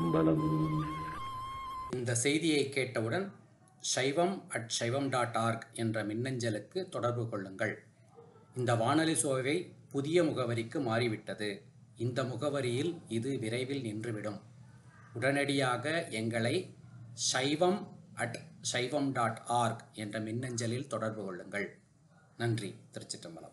திருச்சிற்றம்பலம். இந்த செய்தியை கேட்டவுடன் saivam@saivam.org என்ற மின்னஞ்சலுக்கு தொடர்பு கொள்ளுங்கள். இந்த வானொலி சோவை புதிய முகவரிக்கு மாறிவிட்டது. இந்த முகவரியில் இது விரைவில் நின்றுவிடும். உடனடியாக எங்களை saivam@saivam.org என்ற மின்னஞ்சலில் தொடர்பு கொள்ளுங்கள். நன்றி. திருச்சிற்றம்பலம்.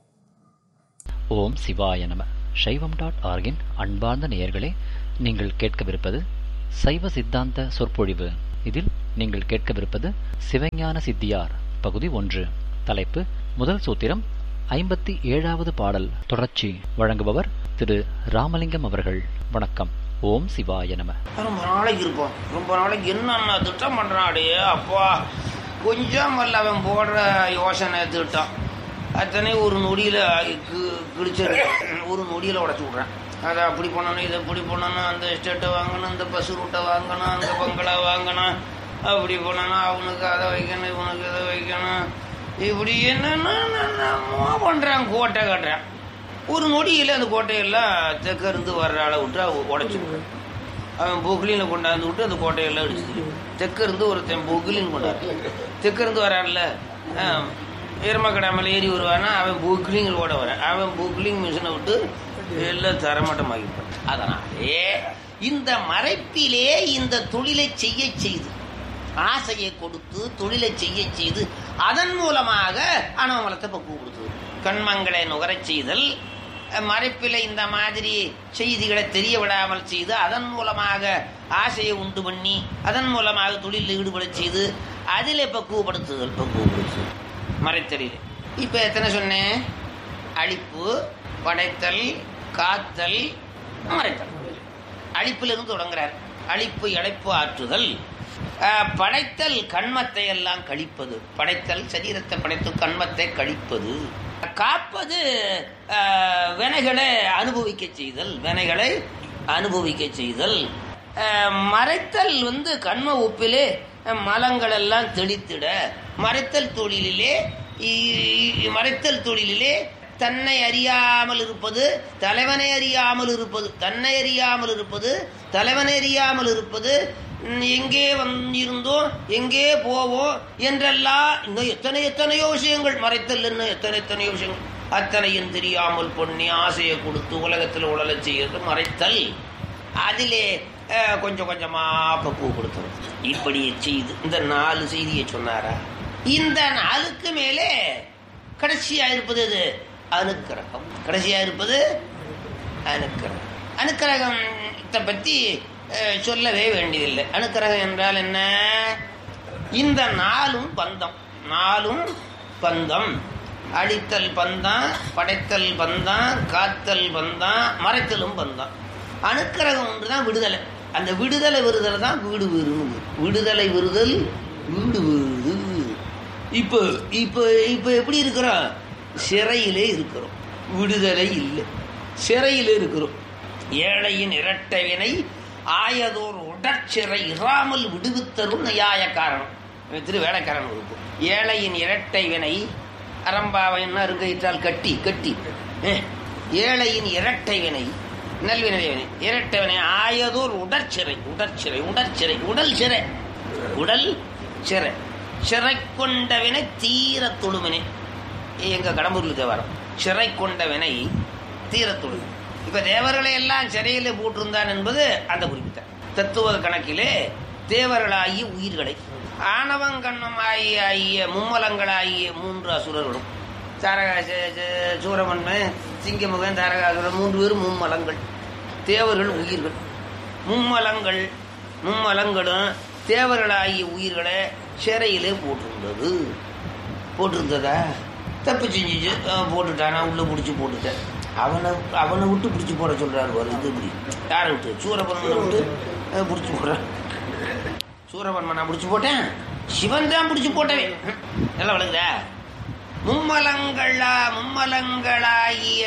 ஓம் சிவாய நம. சைவம்.org-இன் அன்பார்ந்த நேயர்களே, நீங்கள் கேட்கவிருப்பது சைவ சித்தாந்த சொற்பொழிவு. இதில் நீங்கள் கேட்கவிருப்பது சிவஞான சித்தியார் பகுதி 1. தலைப்பு முதல் சூத்திரம், 57வது பாடல் தொடர்ச்சி. வழங்குபவர் திரு ராமலிங்கம் அவர்கள். வணக்கம். ஓம் சிவாய நம. ரொம்ப நாளைக்கு இருப்போம். ரொம்ப நாளைக்கு என்னென்ன திட்டம் பண்றாடே அப்பா. கொஞ்சம் அல்ல அவன் போடுற யோசனை திட்டம் அத்தனை ஒரு நொடியில கிழிச்சிரு. ஒரு நொடியில உடச்சு விட்றேன். அதை அப்படி பண்ணணும், இதை இப்படி பண்ணணும், அந்த எஸ்டேட்டை வாங்கணும், இந்த பஸ் ரூட்டை வாங்கணும், அந்த பங்களா வாங்கணும், அப்படி பண்ணணும், அவனுக்கு அதை வைக்கணும், இவனுக்கு இதை வைக்கணும், இப்படி என்னென்னமோ பண்றான். கோட்டை கட்டுறேன். ஒரு நொடியில் அந்த கோட்டையெல்லாம் தெற்கிருந்து வர்ற அளவு விட்டு உடச்சி விடுறேன். அவன் பொக்லினை கொண்டாந்து விட்டு அந்த கோட்டையெல்லாம் அடிச்சு தெற்கிருந்து ஒருத்தன் பொக்லின் கொண்டாடு. தெற்கிருந்து வரான்ல, எருமக்கடை மேலே ஏறி வருவானா, அவன் பொக்லிங்கில் ஓட வரான். அவன் பொக்லிங் மிஷினை விட்டு எல்லாம் தரமட்டமாகிப்பான். அதனாலே இந்த மறைப்பிலே இந்த தொழிலை செய்ய செய்து, ஆசையை கொடுத்து தொழிலை செய்ய செய்து, அதன் மூலமாக அனவமலத்தை பக்குவப்படுத்துவது, கண்மங்களை நுகரச் செய்தல், மறைப்பில் இந்த மாதிரி செய்திகளை தெரிய விடாமல் செய்து, அதன் மூலமாக ஆசையை உண்டு பண்ணி, அதன் மூலமாக தொழிலில் ஈடுபட செய்து, அதில் பக்குவப்படுத்துதல். மறைத்தலில் இப்போ எத்தனை சொன்னேன்? அழிப்பு, படைத்தல், காத்தல், மறைத்தல். அழிப்பிலிருந்து தொடங்குறார். அழிப்பு, இழைப்பு, ஆற்றுதல். படைத்தல், கண்மத்தை எல்லாம் கழிப்பது. படைத்தல், சரீரத்தை படைத்து கண்மத்தை கழிப்பது. காப்பது, வினைகளை அனுபவிக்க செய்தல். வினைகளை அனுபவிக்க செய்தல். மறைத்தல் கண்ம ஒப்பிலே மலங்கள் எல்லாம் தெளித்திட. மறைத்தல் தொழிலிலே தன்னை அறியாமல் இருப்பது, தலைவனை அறியாமல் இருப்பது, தன்னை அறியாமல் இருப்பது, தலைவனை அறியாமல் இருப்பது, எங்கே இருந்தோம், எங்கே போவோம் என்றெல்லாம் இன்னும் எத்தனையோ விஷயங்கள். மறைத்தல் என்ன எத்தனையோ விஷயங்கள். அத்தனையும் தெரியாமல் பொண்ணி ஆசையை கொடுத்து உலகத்தில் உடலை செய்யறது மறைத்தல். அதிலே கொஞ்சம் கொஞ்சமா பக்குவப்படுத்துறது. இப்படி செய்து இந்த 4 செய்தியை சொன்னாரா? இந்த 4க்கு மேலே கடைசியா இருப்பது இது அனுக்கிரகம். கடைசியா இருப்பது அனுக்கிரகம். அனுக்கிரகத்தை பற்றி சொல்லவே வேண்டியதில்லை. அனுக்கிரகம் என்றால் என்ன? இந்த 4ம் பந்தம். 4ம் பந்தம். அழித்தல் பந்தம், படைத்தல் பந்தம், காத்தல் பந்தம், மறைத்தலும் பந்தம். அனுக்கிரகம் ஒன்றுதான் விடுதலை. அந்த விடுதலை விருதல் தான் வீடு வீடு. விடுதலை விருதல் வீடு வீடு. இப்போ இப்போ இப்போ எப்படி இருக்கிறோம்? சிறையிலே இருக்கிறோம். விடுதலை இல்லை, சிறையிலே இருக்கிறோம். ஏழையின் இரட்டைவினை ஆயதோர் உடற்சிறை இராமல் விடுவித்தரும் நியாய காரணம். திரு வேலைக்காரன் இருக்கும். ஏழையின் இரட்டை வினை, அரம்பாவைன்னா இருக்கையிட்டால் கட்டி கட்டி. ஏழையின் இரட்டை வினை, நல்வினை வினை, இரட்டை வினை ஆயதோர் உடற்சிறை. உடற்சிறை, உடற்சிறை, உடல் சிறை, உடல் சிறை. சிறை கொண்ட வினை தீர தொழுவினை. எங்க கடம்பூர்ல தேவாரம். சிறை கொண்ட வினை தீர தொழுவினை. இப்ப தேவர்களை எல்லாம் சிறையிலே போட்டிருந்தான் என்பது அந்த குறிப்பிட்ட தத்துவ கணக்கிலே தேவர்களாகிய உயிர்களை, ஆணவங்கண்ணமாகிய மும்மலங்களாகிய 3 அசுரர்களும், சூரமன்மன், சிங்கமுகன், தாரகாசுரன் 3 பேரும் மும்மலங்கள். தேவர்கள் உயிர்கள். மும்மலங்களும் தேவர்களாகிய உயிர்களை சிறையிலே போட்டிருந்ததா? தப்பு செஞ்சிச்சு, போட்டுட்டானா, உள்ள பிடிச்சி போட்டுட்டேன். அவனை விட்டு பிடிச்சி போட சொல்றாரு. இது இப்படி யாரை விட்டு? சூரபன்மனை விட்டு பிடிச்சி போடுறான். சூரபன்மனை பிடிச்சி போட்டேன், சிவன் தான் பிடிச்சி போட்டவே. நல்லா வளர்க்குதா? மும்மலங்களாகிய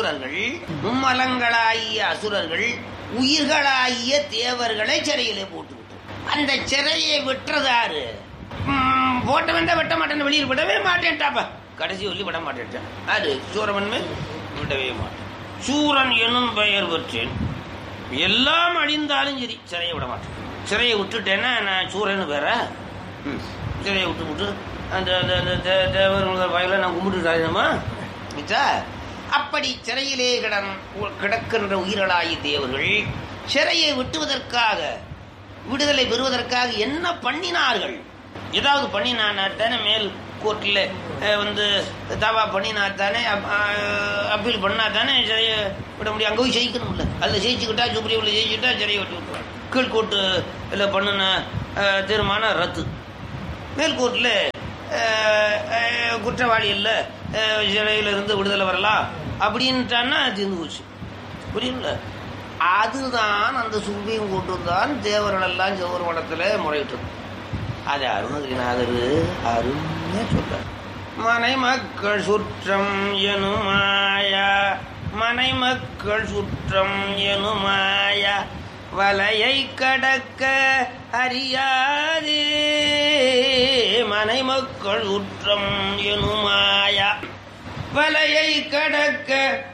அசுரர்கள் உயிர்களாகிய தேவர்களை சிறையிலே போட்டு விட்டார். அந்த சிறையை விட்டுறதாரு? போட்டவன் தான் வெட்ட மாட்டேன், வெளியில் விடவே மாட்டேன்ட்டாப்பா. கடைசி சொல்லி விட மாட்டேன். அது சூரமன்மை விடவே மாட்டேன். சூரன் எனும் பெயர் பெற்றேன். எல்லாம் அழிந்தாலும் சரி சிறையை விட மாட்டேன். சிறையை விட்டுட்டேன்னா நான் சூரன்னு வேற. சிறையை விட்டு அந்த தேவர் வாயில நான் கும்பிட்டு சாயணுமா? அப்படி சிறையிலே கிடக்கின்ற உயிர்களாகி தேவர்கள் சிறையை விட்டுவதற்காக, விடுதலை பெறுவதற்காக என்ன பண்ணினார்கள்? ஏதாவது பண்ணினாத்தானே மேல் கோர்ட்டில் தாவா பண்ணினாத்தானே, அப்பீல் பண்ணாதானே சிறையை விட முடியும். அங்கே போய் ஜெயிக்கணும்ல. அதில் ஜெயிச்சுக்கிட்டா, சுப்ரீமில் ஜெயிச்சுக்கிட்டா சிறையை விட்டு விட்டுருவாங்க. கீழ்கோர்ட்டு இல்லை பண்ணின தீர்மானம் ரத்து. மேல்கோர்ட்டில் குற்றவாளி இல்லை, சிறையில் இருந்து விடுதலை வரலாம் அப்படின்ட்டான்னா தீர்ந்து போச்சு. புரியுங்கள? அதுதான் அந்த சுப்ரீம் கோர்ட்டு தான் தேவர்களெல்லாம் செவ்வொரு மடத்தில் முறையிட்டது. அது அருணகிரிநாதர் அருமையா சொல்றார். மனை மக்கள் சுற்றம் எனுமாயா, மனை மக்கள் சுற்றம் எனுமாயா, வலையை கடக்க அறியாதே. மனை மக்கள் சுற்றம் எனுமாயா, வலையை கடக்க